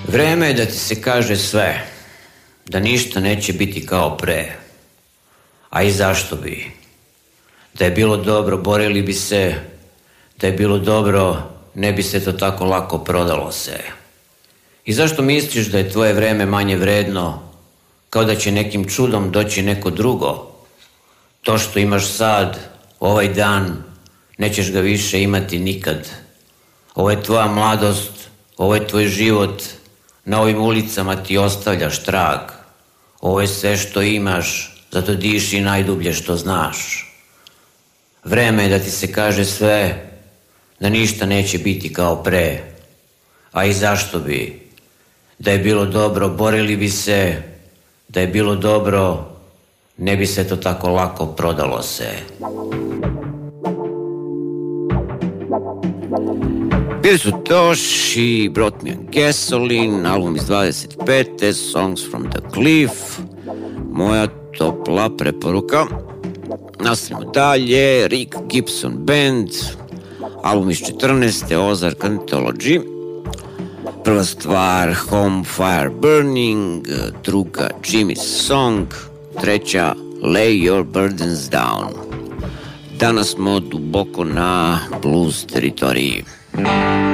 Vreme je da ti se kaže sve, da ništa neće biti kao pre. A i zašto bi? Da je bilo dobro, borili bi se. Da je bilo dobro, ne bi se to tako lako prodalo se. I zašto misliš da je tvoje vreme manje vredno, kao da će nekim čudom doći neko drugo? To što imaš sad, ovaj dan, nećeš ga više imati nikad. Ovo je tvoja mladost, ovo je tvoj život, na ovim ulicama ti ostavljaš trag. Ovo je sve što imaš, zato diši najdublje što znaš. Vreme je da ti se kaže sve, da ništa neće biti kao pre. A i zašto bi? Da je bilo dobro, borili bi se. Da je bilo dobro, ne bi se to tako lako prodalo se. Bili su Tosh i Brought Me a Gasoline, album iz 25. Songs from the Cliff. Moja topla preporuka. Nastavimo dalje, Rick Gibson Band, album iz 14. Ozark Anthology. Prva stvar Home Fire Burning, druga Jimmy's Song, treća Lay Your Burdens Down. Danas smo duboko na blues teritoriji.